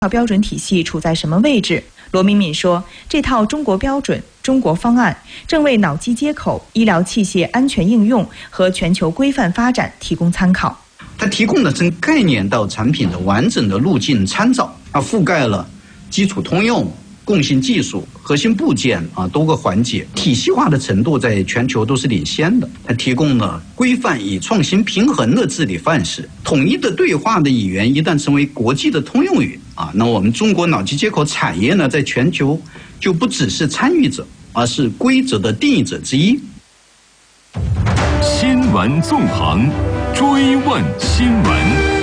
标准体系处在什么位置？罗敏敏说，这套中国标准、中国方案正为脑机接口、医疗器械安全应用和全球规范发展提供参考。 它提供了从概念到产品的完整的路径参照，覆盖了基础通用、共性技术、核心部件多个环节，体系化的程度在全球都是领先的。它提供了规范与创新平衡的治理范式，统一的对话的语言一旦成为国际的通用语那我们中国脑机接口产业呢，在全球就不只是参与者，而是规则的定义者之一。 新闻纵横，追问新闻。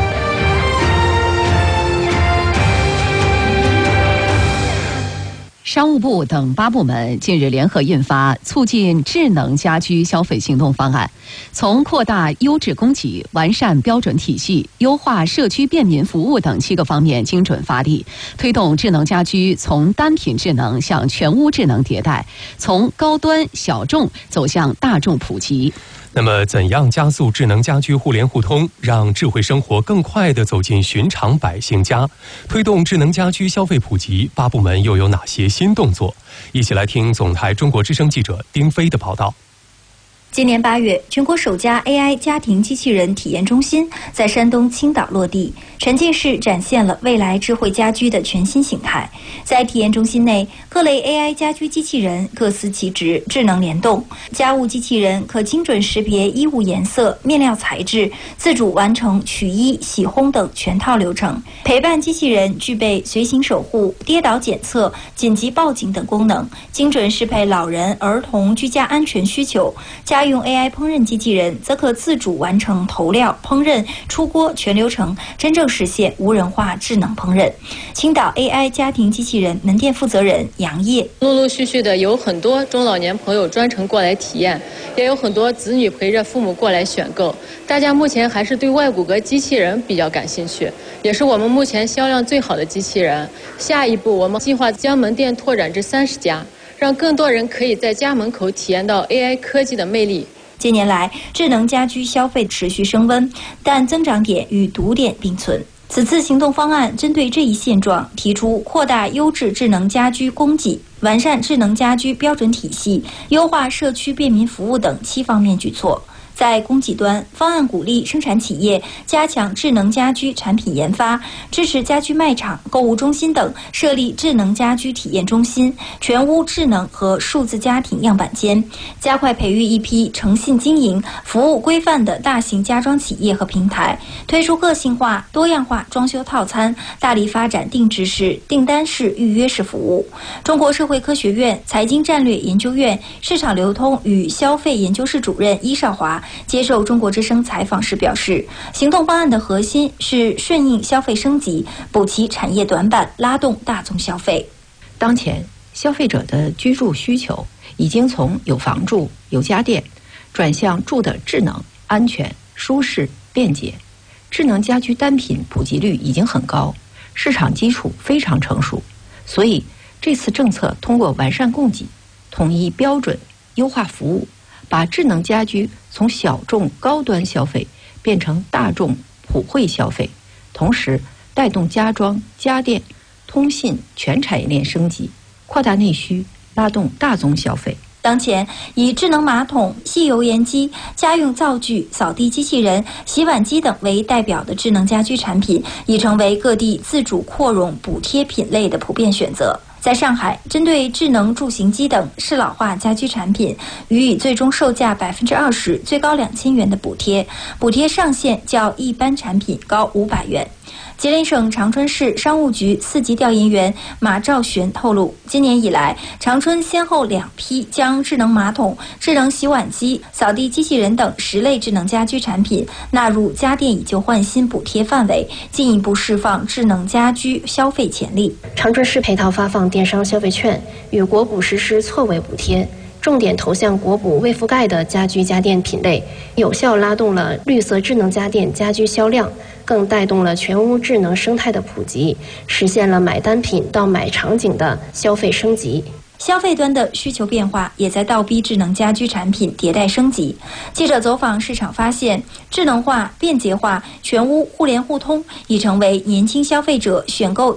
商务部等8部门近日联合印发《促进智能家居消费行动方案》，从扩大优质供给、完善标准体系、优化社区便民服务等7个方面精准发力，推动智能家居从单品智能向全屋智能迭代，从高端小众走向大众普及。 那么，怎样加速智能家居互联互通，让智慧生活更快地走进寻常百姓家？推动智能家居消费普及，8部门又有哪些新动作？一起来听总台中国之声记者丁飞的报道。 今年8月，全国首家 AI 家庭机器人体验中心在山东青岛落地，沉浸式展现了未来智慧家居的全新形态。在体验中心内，各类 AI 家居机器人各司其职，智能联动。家务机器人可精准识别衣物颜色、面料材质，自主完成取衣、洗烘等全套流程。陪伴机器人具备随行守护、跌倒检测、紧急报警等功能，精准适配老人、儿童居家安全需求。家用 AI 烹饪机器人则可自主完成投料、烹饪、出锅全流程，真正实现无人化智能烹饪。青岛 AI 家庭机器人门店负责人杨烨： 陆陆续续的有很多中老年朋友专程过来体验，也有很多子女陪着父母过来选购。大家目前还是对外骨骼机器人比较感兴趣，也是我们目前销量最好的机器人。下一步我们计划将门店拓展至30家。让更多人可以在家门口体验到 AI 科技的魅力。 近年来，智能家居消费持续升温，但增长点与堵点并存。此次行动方案针对这一现状，提出扩大优质智能家居供给、完善智能家居标准体系、优化社区便民服务等7方面举措。在供给端，方案鼓励生产企业加强智能家居产品研发，支持家居卖场、购物中心等设立智能家居体验中心、全屋智能和数字家庭样板间，加快培育一批诚信经营、服务规范的大型家装企业和平台，推出个性化、多样化装修套餐，大力发展定制式、订单式、预约式服务。中国社会科学院财经战略研究院市场流通与消费研究室主任伊少华接受中国之声采访时表示，行动方案的核心是顺应消费升级，补齐产业短板，拉动大宗消费。 当前消费者的居住需求已经从有房住、有家电转向住的智能、安全、舒适、便捷。智能家居单品普及率已经很高，市场基础非常成熟，所以这次政策通过完善供给、统一标准、优化服务，把智能家居从小众高端消费变成大众普惠消费，同时带动家装、家电、通信全产业链升级，扩大内需，拉动大宗消费。 当前，以智能马桶、吸油烟机、家用灶具、扫地机器人、洗碗机等为代表的智能家居产品，已成为各地自主扩容补贴品类的普遍选择。在上海，针对智能助行机等适老化家居产品，予以最终售价20%、最高2000元的补贴，补贴上限较一般产品高500元。吉林省长春市商务局4级调研员马兆寻透露，今年以来，长春先后2批将智能马桶、智能洗碗机、扫地机器人等10类智能家居产品纳入家电以旧换新补贴范围，进一步释放智能家居消费潜力。 长春市配套发放电商消费券，与国补实施错位补贴，重点投向国补未覆盖的家居家电品类，有效拉动了绿色智能家电家居销量，更带动了全屋智能生态的普及，实现了买单品到买场景的消费升级。 消费端的需求变化也在倒逼智能家居产品迭代升级。记者走访市场发现，智能化、便捷化、全屋互联互通已成为年轻消费者选购